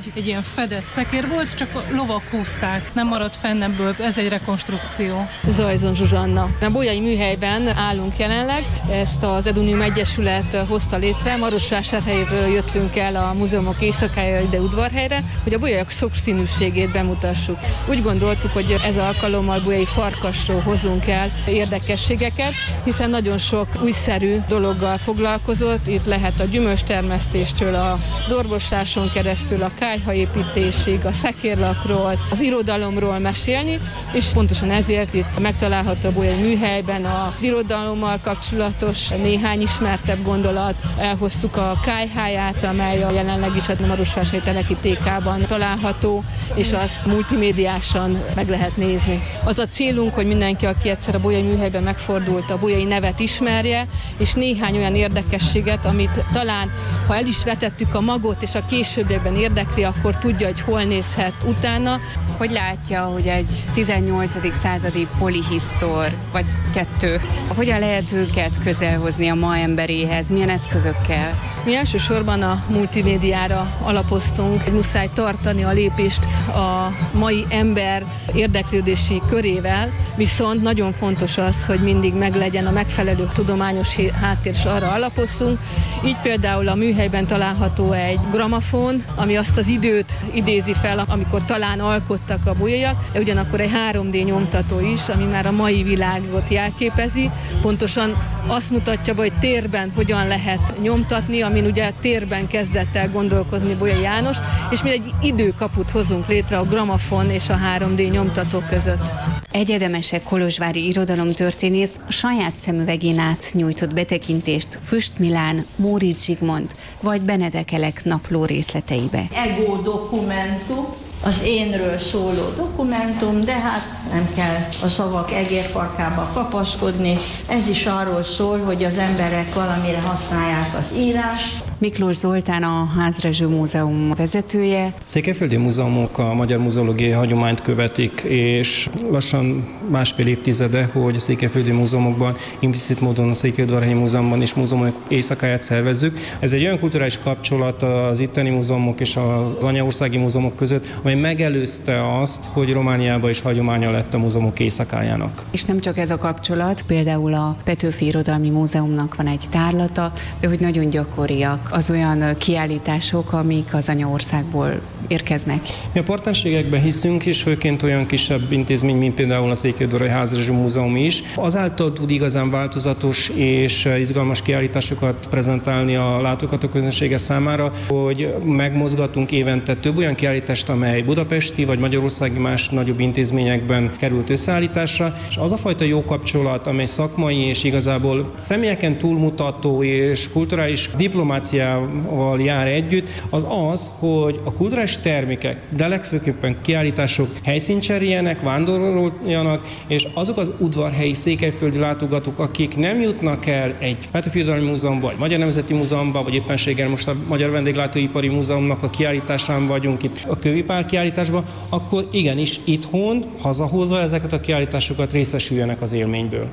egy ilyen fedett szekér volt, csak a lovak húzták, nem maradt fenn ebből, ez egy rekonstrukció. Zajzon Zsuzsanna. A Bolyai Műhelyben állunk jelenleg, ezt az Edunium Egyesület hozta létre, Marosvásárhelyről jöttünk el a múzeumok éjszakájára ide Udvarhelyre, hogy a bolyaiak sokszínűségét bemutassuk. Úgy gondoltuk, hogy ez alkalommal bolyai farkasról hozunk el érdekességeket, hiszen nagyon sok újszerű dologgal foglalkozott, itt lehet a gyümölcstermesztéstől, az orvosláson keresztül, a kályhaépítésig, a szekérlakról, az irodalomról mesélni, és pontosan ezért itt megtalálható a Bolyai Műhelyben az irodalommal kapcsolatos néhány ismertebb gondolat. Elhoztuk a kályháját, amely a jelenleg is a Marosvásárhelyi Teleki TK-ban található, és azt multimédiásan meg lehet nézni. Az a célunk, hogy mindenki, aki egyszer a Bolyai Műhelyben megfordult, a bolyai nevet ismerje, és néhány olyan érdekességet, amit talán, ha el is vetettük a magot, és a későbbiekben érdekli, akkor tudja, hogy hol nézhet utána. Hogy látja, hogy egy 18. századi polihisztor, vagy kettő, hogyan lehet őket közelhozni a ma emberéhez, milyen eszközökkel? Mi elsősorban a multimédiára alapoztunk, muszáj tartani a lépést a mai ember érdeklődési körével, viszont nagyon fontos az, hogy mindig meglegyen a megfelelő tudományos háttér, és arra alapozunk. Így például a műhelyben található egy gramafon, ami azt az időt idézi fel, amikor talán alkottak a bolyaiak, de ugyanakkor egy 3D nyomtató is, ami már a mai világot jelképezi. Pontosan azt mutatja, hogy térben hogyan lehet nyomtatni, amin ugye térben kezdett el gondolkozni Bolyai János, és mi egy időkaput hozunk létre a gramafon és a 3D nyomtató között. Egyedemese kolozsvári irodalomtörténész saját szemüvegén át nyújtott betekintést Füst Milán, Móricz Zsigmond vagy Benedek Elek napló részleteibe. Ego dokumentum, az énről szóló dokumentum, de hát nem kell a szavak egérfarkába kapaszkodni. Ez is arról szól, hogy az emberek valamire használják az írást. Miklós Zoltán, a Házrezső Múzeum vezetője. Székelyföldi múzeumok a magyar muzeológiai hagyományt követik, és lassan másfél évtizede, hogy a székelyföldi múzeumokban, implicit módon a Székelyudvarhelyi Múzeumban is múzeumok éjszakáját szervezzük. Ez egy olyan kulturális kapcsolat az itteni múzeumok és az anyaországi múzeumok között, amely megelőzte azt, hogy Romániában is hagyománya lett a múzeumok éjszakájának. És nem csak ez a kapcsolat, például a Petőfi Irodalmi Múzeumnak van egy tárlata, de hogy nagyon gyakoriak az olyan kiállítások, amik az anyaországból érkeznek. Mi a partnerségekben hiszünk, és főként olyan kisebb intézmény, mint például a Székelyudvarhelyi Házrezső Múzeum is. Azáltal tud igazán változatos és izgalmas kiállításokat prezentálni a látogató közönsége számára, hogy megmozgatunk évente több olyan kiállítást, amely budapesti vagy magyarországi más nagyobb intézményekben került összeállításra, és az a fajta jó kapcsolat, amely szakmai és igazából személyeken túlmutató és kulturális diplomáciával jár együtt, az az, hogy a kulturális termékek, de legfőképpen kiállítások helyszínt cseréljenek, vándoroljanak, és azok az udvarhelyi székelyföldi látogatók, akik nem jutnak el egy Petőfi Irodalmi Múzeumba, vagy Magyar Nemzeti Múzeumba, vagy éppenséggel most a Magyar Vendéglátóipari Múzeumnak a kiállításán vagyunk itt a Kővipál kiállításban, akkor igenis itthon, hazahozva ezeket a kiállításokat részesüljenek az élményből.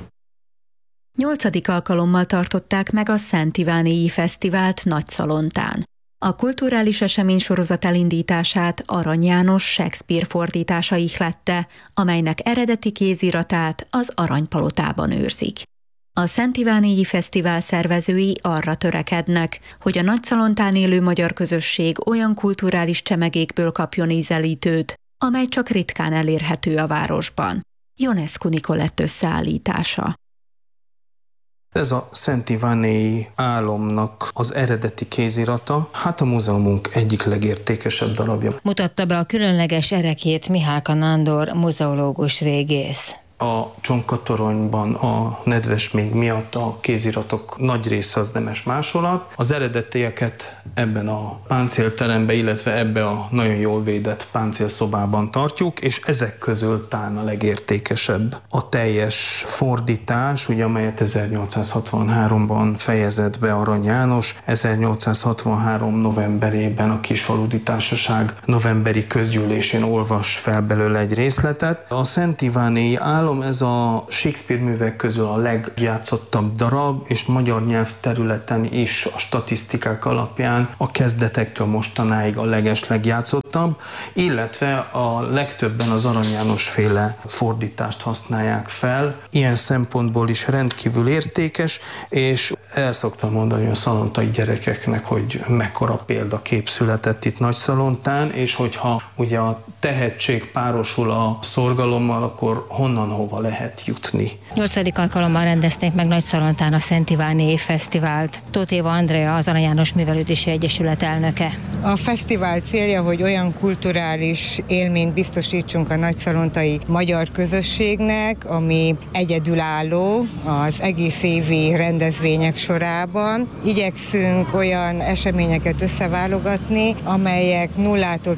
8. alkalommal tartották meg a Szent Iványi Fesztivált Nagyszalontán. A kulturális eseménysorozat elindítását Arany János Shakespeare fordítása ihlette, amelynek eredeti kéziratát az Aranypalotában őrzik. A Szent Iványi Fesztivál szervezői arra törekednek, hogy a Nagyszalontán élő magyar közösség olyan kulturális csemegékből kapjon ízelítőt, amely csak ritkán elérhető a városban. Ionescu Nikolett összeállítása. Ez a Szent Iványi álomnak az eredeti kézirata, hát a múzeumunk egyik legértékesebb darabja. Mutatta be a különleges erekét Mihálka Nándor, muzeológus régész. A Csonka-toronyban a nedves még miatt a kéziratok nagy része az nemes másolat. Az eredetieket ebben a páncélteremben, illetve ebbe a nagyon jól védett páncélszobában tartjuk, és ezek közül talán a legértékesebb a teljes fordítás, ugye, amelyet 1863-ban fejezett be Arany János, 1863 novemberében a Kisfaludy Társaság novemberi közgyűlésén olvas fel belőle egy részletet. A Szent Iványi álom, ez a Shakespeare művek közül a legjátszottabb darab, és magyar nyelvterületen is a statisztikák alapján a kezdetektől mostanáig a legeslegjátszottabb. nyitottabb, illetve a legtöbben az Arany János féle fordítást használják fel. Ilyen szempontból is rendkívül értékes, és el szoktam mondani a szalontai gyerekeknek, hogy mekkora példakép született itt Nagyszalontán, és hogyha ugye a tehetség párosul a szorgalommal, akkor honnan-hova lehet jutni. 8. alkalommal rendezték meg Nagyszalontán a Szent Iváni Évfesztivált. Tóth Éva Andrea, az Arany János Művelődési Egyesület elnöke. A fesztivál célja, hogy olyan kulturális élményt biztosítsunk a nagyszalontai magyar közösségnek, ami egyedülálló az egész évi rendezvények sorában. Igyekszünk olyan eseményeket összeválogatni, amelyek 0-tól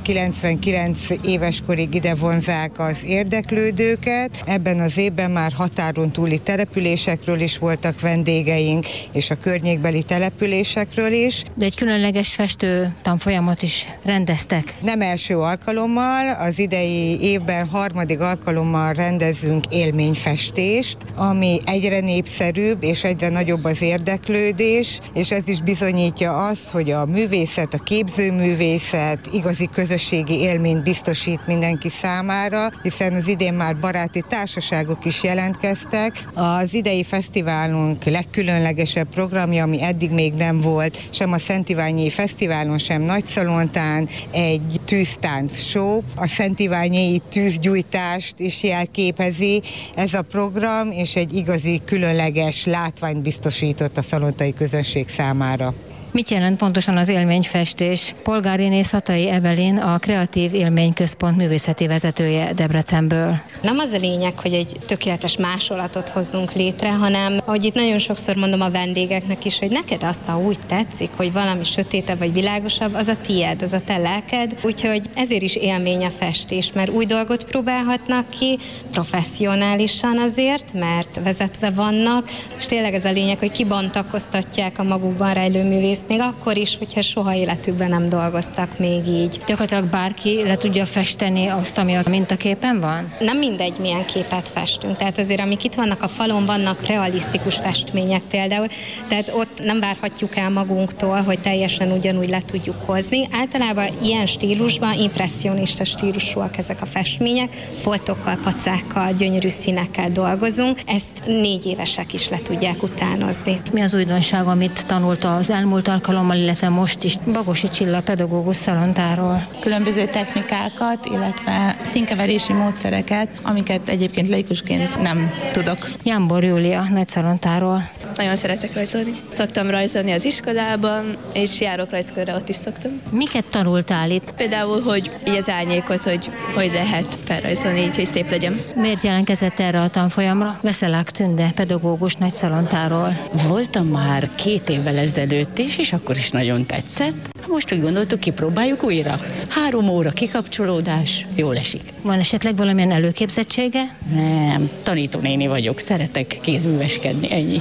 99 éves korig ide vonzák az érdeklődőket. Ebben az évben már határon túli településekről is voltak vendégeink, és a környékbeli településekről is. De egy különleges festő tanfolyamot is rendeztek. Nem első alkalommal, az idei évben 3. alkalommal rendezünk élményfestést, ami egyre népszerűbb és egyre nagyobb az érdeklődés, és ez is bizonyítja azt, hogy a művészet, a képzőművészet igazi közösségi élményt biztosít mindenki számára, hiszen az idén már baráti társaságok is jelentkeztek. Az idei fesztiválunk legkülönlegesebb programja, ami eddig még nem volt, sem a Szent Iványi Fesztiválon, sem Nagyszalontán, egy tűztánc show. A Szent Iványi tűzgyújtást is jelképezi ez a program, és egy igazi különleges látványt biztosított a szalontai közönség számára. Mit jelent pontosan az élményfestés? Polgáriné Szatai Evelin, a Kreatív Élményközpont művészeti vezetője Debrecenből. Nem az a lényeg, hogy egy tökéletes másolatot hozzunk létre, hanem, ahogy itt nagyon sokszor mondom a vendégeknek is, hogy neked az, ha úgy tetszik, hogy valami sötétebb vagy világosabb, az a tied, az a te lelked. Úgyhogy ezért is élmény a festés, mert új dolgot próbálhatnak ki, professzionálisan azért, mert vezetve vannak, és tényleg ez a lényeg, hogy kibontakoztatják a magukban rejlő művész, még akkor is, hogyha soha életükben nem dolgoztak még így. Gyakorlatilag bárki le tudja festeni azt, ami a mintaképen van? Nem mindegy, milyen képet festünk. Tehát azért, amik itt vannak a falon, vannak realisztikus festmények például, tehát ott nem várhatjuk el magunktól, hogy teljesen ugyanúgy le tudjuk hozni. Általában ilyen stílusban, impresszionista stílusúak ezek a festmények, foltokkal, pacákkal, gyönyörű színekkel dolgozunk. Ezt 4 évesek is le tudják utánozni. Mi az újdonság, amit tanult az elmúlt alkalommal, illetve most is Bagosi Csilla pedagógus Szalontáról? Különböző technikákat, illetve színkeverési módszereket, amiket egyébként laikusként nem tudok. Jámbor Júlia Nagyszalontáról. Nagyon szeretek rajzolni. Szoktam rajzolni az iskolában, és járok rajzkörre, ott is szoktam. Miket tanultál itt? Például, hogy így az árnyékot, hogy lehet felrajzolni, így, hogy szép legyen. Miért jelentkezett erre a tanfolyamra? Veszelák Tünde, pedagógus Nagyszalontáról. Voltam már 2 évvel ezelőtt is, és akkor is nagyon tetszett. Most úgy gondoltuk, kipróbáljuk újra. 3 óra kikapcsolódás, jól esik. Van esetleg valamilyen előképzettsége? Nem, tanítónéni vagyok, szeretek kézműveskedni, ennyi.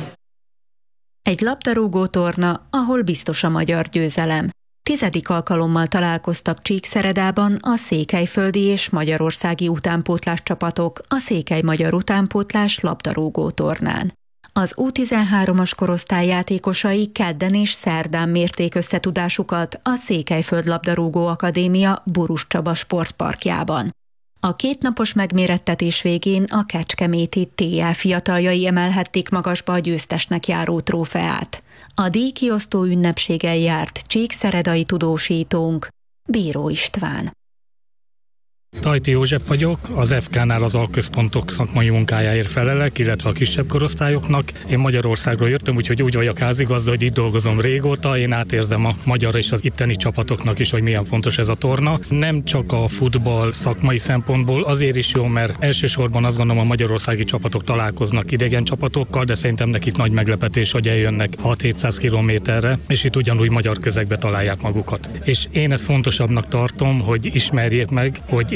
Egy labdarúgó torna, ahol biztos a magyar győzelem. 10. alkalommal találkoztak Csíkszeredában a székelyföldi és magyarországi utánpótlás csapatok a Székely Magyar Utánpótlás labdarúgó tornán. Az U13-as korosztály játékosai kedden és szerdán mérték összetudásukat a Székelyföld Labdarúgó Akadémia Burus Csaba sportparkjában. A 2 napos megmérettetés végén a kecskeméti TL fiataljai emelhették magasba a győztesnek járó trófeát. A díjkiosztó ünnepségen járt csíkszeredai tudósítónk, Bíró István. Tajti József vagyok, az FK-nál az alközpontok szakmai munkájáért felelek, illetve a kisebb korosztályoknak. Én Magyarországról jöttem, úgyhogy úgy vagyok házigazda, hogy itt dolgozom régóta. Én átérzem a magyar és az itteni csapatoknak is, hogy milyen fontos ez a torna. Nem csak a futball szakmai szempontból, azért is jó, mert elsősorban azt gondolom a magyarországi csapatok találkoznak idegen csapatokkal, de szerintem nekik nagy meglepetés, hogy eljönnek 6-700 kilométerre, és itt ugyanúgy magyar közegbe találják magukat. És én ezt fontosabbnak tartom, hogy ismerjék meg, hogy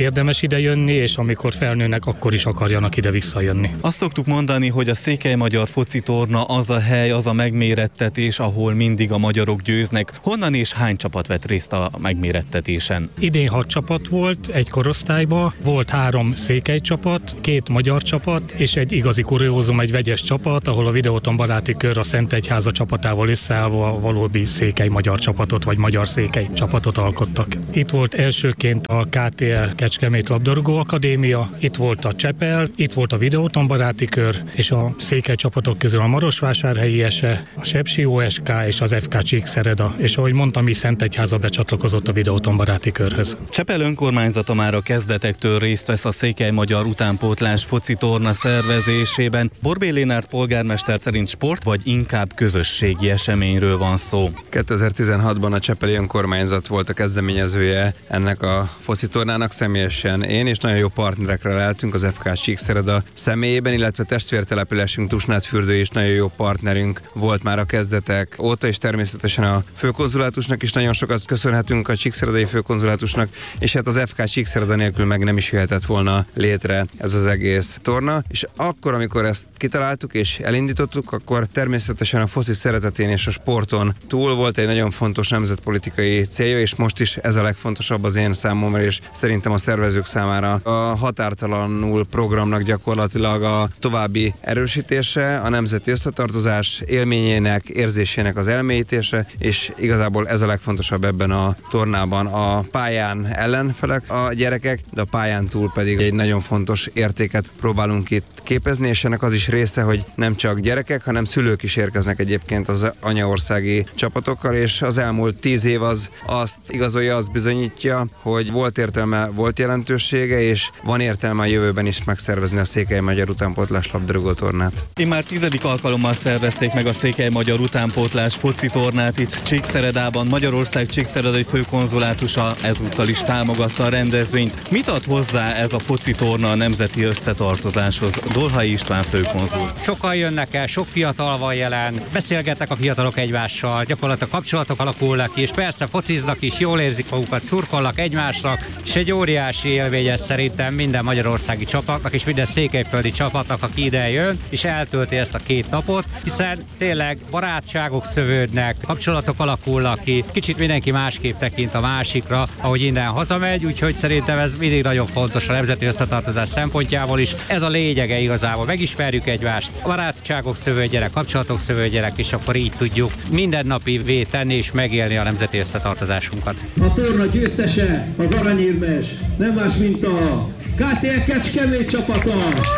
érdemes ide jönni, és amikor felnőnek, akkor is akarjanak ide visszajönni. Azt szoktuk mondani, hogy a székelymagyar focitorna az a hely, az a megmérettetés, ahol mindig a magyarok győznek. Honnan és hány csapat vett részt a megmérettetésen? Idén 6 csapat volt egy korosztályban, volt 3 székely csapat, 2 magyar csapat, és egy igazi kuriózum, egy vegyes csapat, ahol a Videóton baráti kör a Szentegyháza csapatával összeállva a valódi székely magyar csapatot, vagy magyar székely csapatot alkottak. Itt volt elsőként a KTL Kecskemét labdarúgó akadémia, itt volt a Csepel, itt volt a Videóton baráti kör, és a székely csapatok közül a Marosvásárhelyi ESE, a Sepsi OSK és az FK Csíkszereda, és ahogy mondtam, mi Szentegyháza becsatlakozott a Videóton baráti körhöz. Csepel önkormányzata már a kezdetektől részt vesz a székelymagyar utánpótlás focitorna szervezésében. Borbély Lénárt polgármester szerint sport vagy inkább közösségi eseményről van szó. 2016-ban a csepeli önkormányzat volt a kezdeményezője ennek a focitornának, személyesen én, és nagyon jó partnerekre leltünk az FK Csíkszereda személyében, illetve testvértelepülésünk Tusnádfürdő is nagyon jó partnerünk volt már a kezdetek óta, és természetesen a főkonzulátusnak is nagyon sokat köszönhetünk, a csíkszeredai főkonzulátusnak, és hát az FK Csíkszereda nélkül meg nem is jöhetett volna létre ez az egész torna, és akkor, amikor ezt kitaláltuk és elindítottuk, akkor természetesen a foci szeretetén és a sporton túl volt egy nagyon fontos nemzetpolitikai célja, és most is ez a legfontosabb az én számomra, és szerintem a szervezők számára a határtalanul programnak gyakorlatilag a további erősítése, a nemzeti összetartozás élményének, érzésének az elmélyítése, és igazából ez a legfontosabb ebben a tornában. A pályán ellenfelek a gyerekek, de a pályán túl pedig egy nagyon fontos értéket próbálunk itt képezni, és ennek az is része, hogy nem csak gyerekek, hanem szülők is érkeznek egyébként az anyaországi csapatokkal, és az elmúlt 10 év az azt igazolja, azt bizonyítja, hogy volt értelme, volt jelentősége, és van értelme a jövőben is megszervezni a székelymagyar utánpótlás labdarúgó tornát. Már 10. alkalommal szervezték meg a székelymagyar utánpótlás focitornát itt Csíkszeredában. Magyarország csíkszeredai főkonzulátusa ezúttal is támogatta a rendezvényt. Mit ad hozzá ez a focitorna a nemzeti összetartozáshoz? Dolhai István főkonzul. Sokan jönnek el, sok fiatal van jelen, beszélgetnek a fiatalok egymással, gyakorlatilag kapcsolatok alakulnak ki, és persze fociznak is, jól érzik magukat, szurkolnak egymásnak, és egy óriási élmény ez szerintem minden magyarországi csapatnak, és minden székelyföldi csapatnak, aki ide jön, és eltölti ezt a 2 napot, hiszen tényleg barátságok szövődnek, kapcsolatok alakulnak ki, kicsit mindenki másképp tekint a másikra, ahogy innen hazamegy, úgyhogy szerintem ez mindig nagyon fontos a nemzeti összetartozás szempontjából is. Ez a lényege igazából, megismerjük egymást, barátságok szövődjenek, kapcsolatok szövődjenek, és akkor így tudjuk mindennapi tenni és megélni a nemzeti összetartozásunkat. A torna győztese, az aranyérmes, nem más, mint a KTL Kecskemét csapata.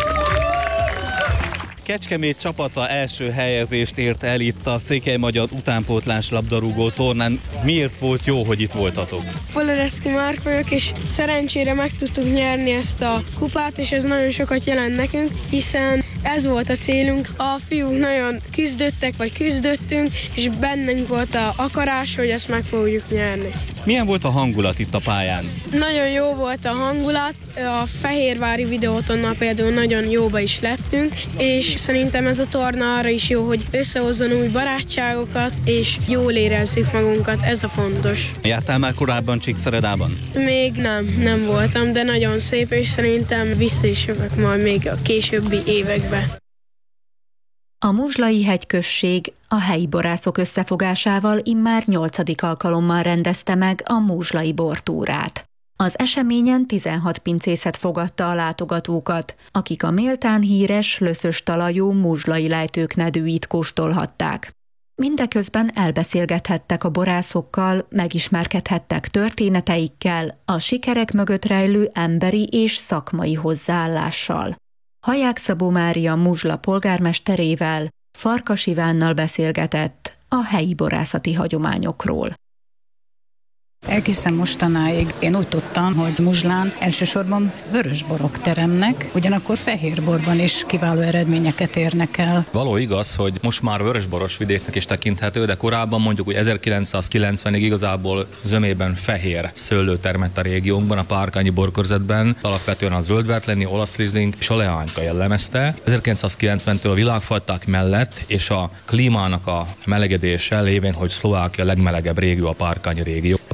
Kecskemét csapata első helyezést ért el itt a székelymagyar utánpótlás labdarúgó tornán. Miért volt jó, hogy itt voltatok? Polereszki Márk vagyok, és szerencsére meg tudtuk nyerni ezt a kupát, és ez nagyon sokat jelent nekünk, hiszen ez volt a célunk. A fiúk nagyon küzdöttek, vagy küzdöttünk, és bennünk volt a akarás, hogy ezt meg fogjuk nyerni. Milyen volt a hangulat itt a pályán? Nagyon jó volt a hangulat, a fehérvári Videótonnal például nagyon jóba is lettünk, és szerintem ez a torna arra is jó, hogy összehozzon új barátságokat, és jól érezzük magunkat, ez a fontos. Jártál már korábban Csíkszeredában? Még nem voltam, de nagyon szép, és szerintem vissza is jövök majd még a későbbi években. A Muzslai hegyközség a helyi borászok összefogásával immár 8. alkalommal rendezte meg a Muzslai bortúrát. Az eseményen 16 pincészet fogadta a látogatókat, akik a méltán híres, löszös talajú muzslai lejtőknedűit kóstolhatták. Mindeközben elbeszélgethettek a borászokkal, megismerkedhettek történeteikkel, a sikerek mögött rejlő emberi és szakmai hozzáállással. Haják Szabó Mária Muzsla polgármesterével, Farkas Ivánnal beszélgetett a helyi borászati hagyományokról. Egészen mostanáig én úgy tudtam, hogy Muzslán elsősorban vörösborok teremnek, ugyanakkor fehérborban is kiváló eredményeket érnek el. Való igaz, hogy most már vörösboros vidéknek is tekinthető, de korábban mondjuk úgy 1990-ig igazából zömében fehér szőlő termett a régiónkban, a párkányi borkörzetben, alapvetően a zöldvertleni, olasz rizling és a leányka jellemezte. 1990-től a világfajták mellett és a klímának a melegedése lévén, hogy Szlovákia legmelegebb régió, a párkányi régió. A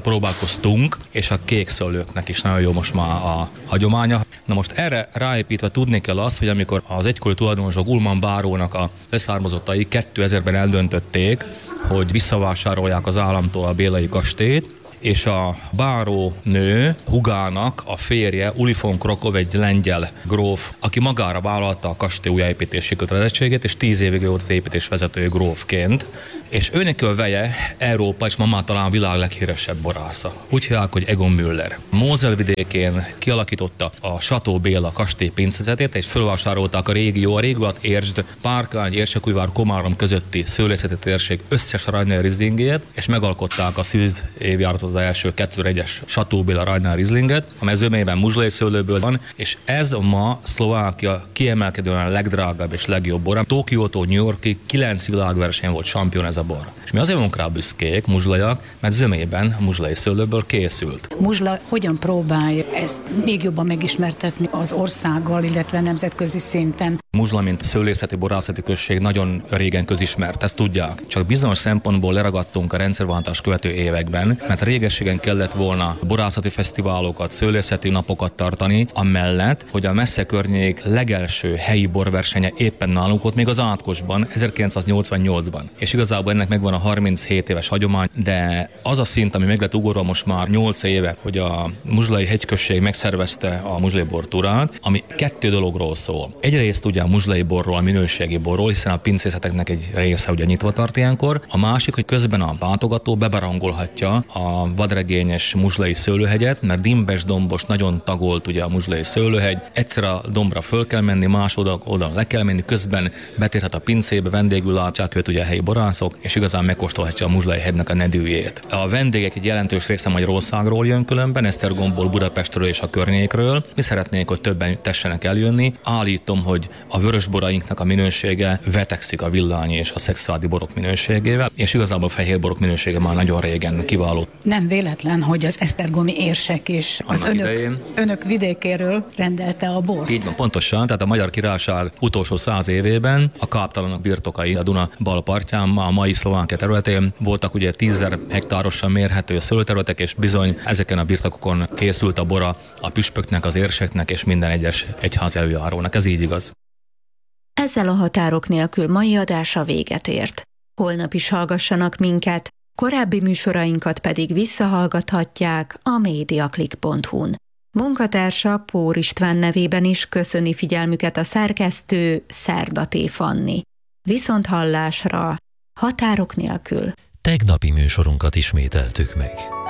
próbálkoztunk, és a kék szőlőknek is nagyon jó most már a hagyománya. Na most erre ráépítve tudni kell azt, hogy amikor az egykori tulajdonosok Ullman bárónak a leszármazottai 2000-ben eldöntötték, hogy visszavásárolják az államtól a Bélai kastélyt, és a báró nő húgának a férje Uli von Krokov, egy lengyel gróf, aki magára vállalta a kastély újjáépítési kötelezettségét, és 10 évig volt az építés vezetője grófként, és őnek a veje Európa és ma már talán a világ leghíresebb borásza. Úgy hívják, hogy Egon Müller. Mosel vidékén kialakította a Chateau Béla kastély pincetetét, és fölvásárolták a régió Érzsd, Párkány, Érsekújvár, Komárom közötti szőlészeti térség összes Rajnál Rieslingét, és megalkották a szűz évjáratot az első 2001-es Chateau Béla Rajnál Rieslinget, amely zömében muzslai szőlőből van, és ez ma Szlovákia kiemelkedően a legdrágább és legjobb bora. Tokiótól New Yorkig 9 világverseny volt champion ez a bor. És mi azért vagyunk rá büszkék, muzslaiak, mert zömében muzslai szőlőből készült. Muzsla hogyan próbálja ezt még jobban megismertetni az országgal, illetve nemzetközi szinten? Muzsla, mint szőlészeti borászati község nagyon régen közismert, ezt tudják. Csak bizonyos szempontból leragadtunk a rendszerváltást követő években, mert régességen kellett volna borászati fesztiválokat, szőlészeti napokat tartani, amellett, hogy a messze környék legelső helyi borversenye éppen nálunk volt, még az Átkosban, 1988-ban. És igazából ennek megvan a 37 éves hagyomány, de az a szint, ami meg lett ugorva most már 8 éve, hogy a muzslai hegyközség megszervezte a muzslai bortúrát, ami 2 dologról szól. Egyrészt ugye a muzslai borról, a minőségi borról, hiszen a pincészeteknek egy része ugye nyitva tart ilyenkor. A másik, hogy közben a látogató bebarangolhatja a vadregényes muzslai szőlőhegyet, mert dimbes, dombos, nagyon tagolt ugye a muzslai szőlőhegy. Egyszer a dombra föl kell menni, más oldalon le kell menni, közben betérhet a pincébe, vendégül látják őt ugye a helyi borászok, és igazán megkóstolhatja a muzslai hegynek a nedűjét. A vendégek egy jelentős része Magyarországról jön különben, Esztergomból, Budapestről és a környékről. Mi szeretnénk, hogy többen tessenek eljönni. Állítom, hogy a vörösborainknak a minősége vetekszik a villányi és a szexádi borok minőségével, és igazából a fehérborok minősége már nagyon régen kiváló. Nem véletlen, hogy az esztergomi érsek is az önök vidékéről rendelte a bort. Így van, pontosan, tehát a Magyar Királyság utolsó 100 évében a káptalanok birtokai a Duna bal partján, a mai Szlovákia területén voltak ugye 10 000 hektárosan mérhető szőlőterületek, és bizony ezeken a birtokokon készült a bora a püspöknek, az érseknek és minden egyes egyházi előjárónak. Ez így igaz. Ezzel a határok nélkül mai adása véget ért. Holnap is hallgassanak minket, korábbi műsorainkat pedig visszahallgathatják a mediaclick.hu-n. Munkatársa Pór István nevében is köszöni figyelmüket a szerkesztő Szerdaté Fanni. Viszonthallásra, határok nélkül. Tegnapi műsorunkat ismételtük meg.